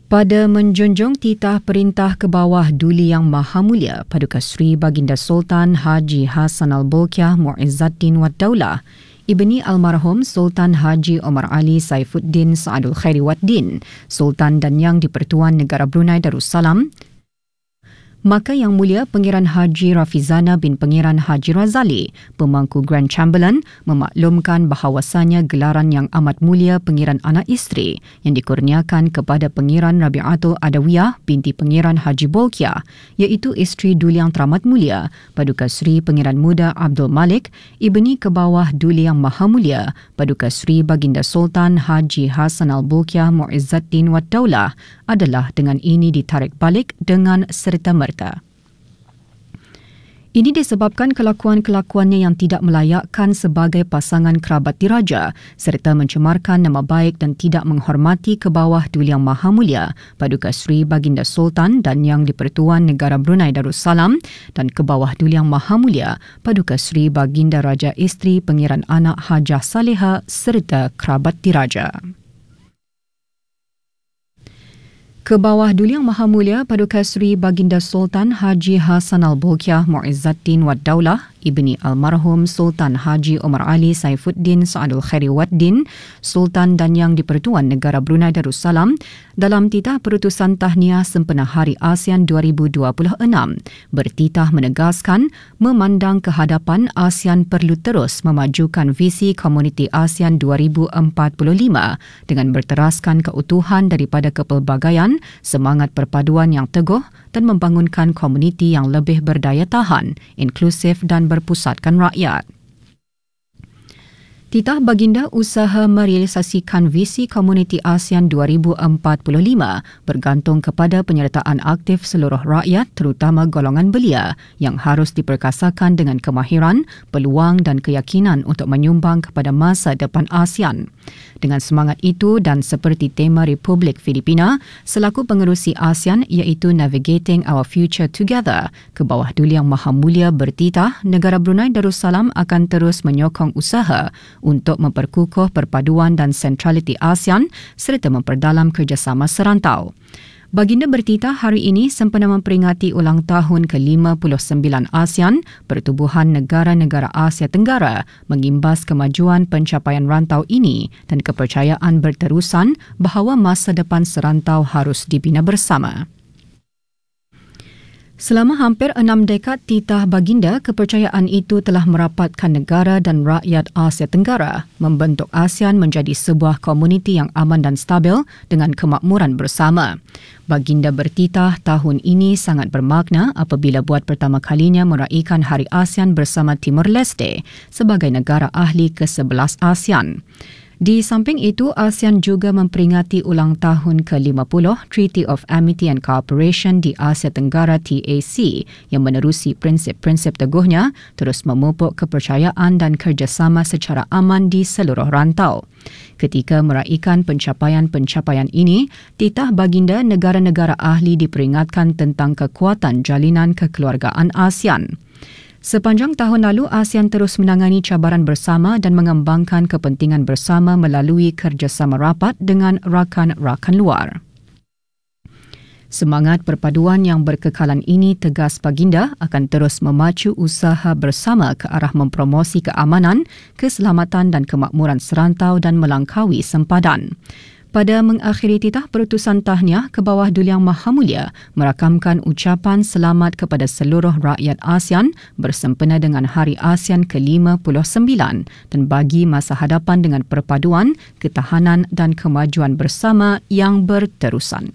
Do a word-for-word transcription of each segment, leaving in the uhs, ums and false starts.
Pada menjunjung titah perintah ke bawah Duli Yang Maha Mulia Paduka Seri Baginda Sultan Haji Hassan Al-Bolkiah Mu'izzaddin Wad Daulah, Ibni Almarhum Sultan Haji Omar Ali Saifuddin Saadul Khairi Wad Din, Sultan dan Yang di-Pertuan Negara Brunei Darussalam, maka Yang Mulia Pengiran Haji Rafizana bin Pengiran Haji Razali, Pemangku Grand Chamberlain, memaklumkan bahawasanya gelaran Yang Amat Mulia Pengiran Anak Isteri yang dikurniakan kepada Pengiran Rabi'atul Adawiyah binti Pengiran Haji Bolkiah, iaitu isteri Duli Yang Teramat Mulia Paduka Seri Pengiran Muda Abdul Malik, Ibni Kebawah Duli Yang Maha Mulia Paduka Seri Baginda Sultan Haji Hassan Al-Bolkiah Mu'izzaddin Wad Daulah adalah dengan ini ditarik balik dengan serta-merta. Ini disebabkan kelakuan-kelakuannya yang tidak melayakkan sebagai pasangan kerabat diraja serta mencemarkan nama baik dan tidak menghormati ke bawah Duli Yang Maha Mulia Paduka Seri Baginda Sultan dan Yang di-Pertuan Negara Brunei Darussalam dan ke bawah Duli Yang Maha Mulia Paduka Seri Baginda Raja Isteri Pengiran Anak Hajah Saleha serta kerabat diraja. Ke bawah Duli Yang Maha Mulia Paduka Seri Baginda Sultan Haji Hassan Al-Bolkiah Mu'izzaddin Wad Daulah, Ibni Almarhum Sultan Haji Omar Ali Saifuddin Saadul Khairi Wad Din, Sultan dan Yang di-Pertuan Negara Brunei Darussalam, dalam titah perutusan tahniah sempena Hari ASEAN dua ribu dua puluh enam, bertitah menegaskan memandang ke hadapan ASEAN perlu terus memajukan visi Komuniti ASEAN dua ribu empat puluh lima dengan berteraskan keutuhan daripada kepelbagaian, semangat perpaduan yang teguh dan membangunkan komuniti yang lebih berdaya tahan, inklusif dan berpusatkan rakyat. Titah baginda usaha merealisasikan visi Komuniti ASEAN dua ribu empat puluh lima bergantung kepada penyertaan aktif seluruh rakyat terutama golongan belia yang harus diperkasakan dengan kemahiran, peluang dan keyakinan untuk menyumbang kepada masa depan ASEAN. Dengan semangat itu dan seperti tema Republik Filipina selaku pengerusi ASEAN iaitu Navigating Our Future Together, ke bawah Duli Yang Maha Mulia bertitah negara Brunei Darussalam akan terus menyokong usaha untuk memperkukuh perpaduan dan sentraliti ASEAN serta memperdalam kerjasama serantau. Baginda bertitah hari ini sempena memperingati ulang tahun ke lima puluh sembilan ASEAN, Pertubuhan Negara-Negara Asia Tenggara, mengimbas kemajuan pencapaian rantau ini dan kepercayaan berterusan bahawa masa depan serantau harus dibina bersama. Selama hampir enam dekad titah baginda, kepercayaan itu telah merapatkan negara dan rakyat Asia Tenggara, membentuk ASEAN menjadi sebuah komuniti yang aman dan stabil dengan kemakmuran bersama. Baginda bertitah tahun ini sangat bermakna apabila buat pertama kalinya meraihkan Hari ASEAN bersama Timor Leste sebagai negara ahli ke sebelas ASEAN. Di samping itu, ASEAN juga memperingati ulang tahun ke lima puluh Treaty of Amity and Cooperation di Asia Tenggara T A C yang menerusi prinsip-prinsip teguhnya terus memupuk kepercayaan dan kerjasama secara aman di seluruh rantau. Ketika meraihkan pencapaian-pencapaian ini, titah baginda negara-negara ahli diperingatkan tentang kekuatan jalinan kekeluargaan ASEAN. Sepanjang tahun lalu, ASEAN terus menangani cabaran bersama dan mengembangkan kepentingan bersama melalui kerjasama rapat dengan rakan-rakan luar. Semangat perpaduan yang berkekalan ini, tegas baginda, akan terus memacu usaha bersama ke arah mempromosi keamanan, keselamatan dan kemakmuran serantau dan melangkaui sempadan. Pada mengakhiri titah perutusan tahniah, ke bawah Duli Yang Maha Mulia merakamkan ucapan selamat kepada seluruh rakyat ASEAN bersempena dengan Hari ASEAN ke lima puluh sembilan dan bagi masa hadapan dengan perpaduan, ketahanan dan kemajuan bersama yang berterusan.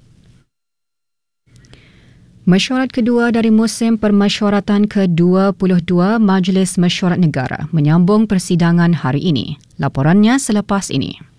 Mesyuarat kedua dari musim permesyuaratan ke dua puluh dua Majlis Mesyuarat Negara menyambung persidangan hari ini. Laporannya selepas ini.